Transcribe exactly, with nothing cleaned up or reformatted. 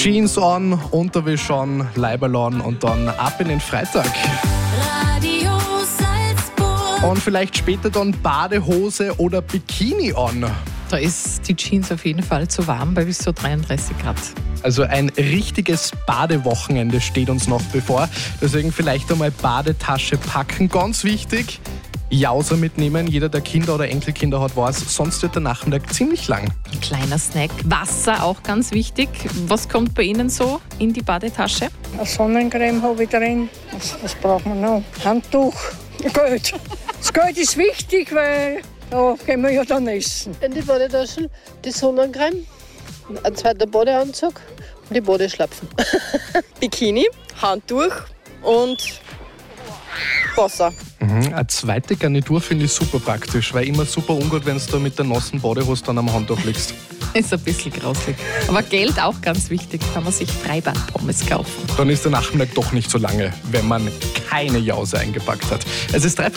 Jeans an, Unterwäsche an, Leiberl an und dann ab in den Freitag. Radio Salzburg. Und vielleicht später dann Badehose oder Bikini an. Da ist die Jeans auf jeden Fall zu warm bei bis zu dreiunddreißig Grad. Also ein richtiges Badewochenende steht uns noch bevor. Deswegen vielleicht einmal Badetasche packen. Ganz wichtig, Jauser mitnehmen. Jeder, der Kinder oder Enkelkinder hat, weiß, sonst wird der Nachmittag ziemlich lang. Ein kleiner Snack. Wasser auch ganz wichtig. Was kommt bei Ihnen so in die Badetasche? Eine Sonnencreme habe ich drin. Was, was braucht man noch? Handtuch, Geld. Das Geld ist wichtig, weil da gehen wir ja dann essen. In die Badetaschen die Sonnencreme, ein zweiter Badeanzug und die Badeschlapfen. Bikini, Handtuch und Wasser. Mhm, eine zweite Garnitur finde ich super praktisch, weil immer super ungut, wenn du da mit der nassen Badehose dann am Handtuch liegst. Ist ein bisschen grausig. Aber Geld auch ganz wichtig. Kann man sich Freibad-Pommes kaufen. Dann ist der Nachmittag doch nicht so lange, wenn man keine Jause eingepackt hat. Es ist drei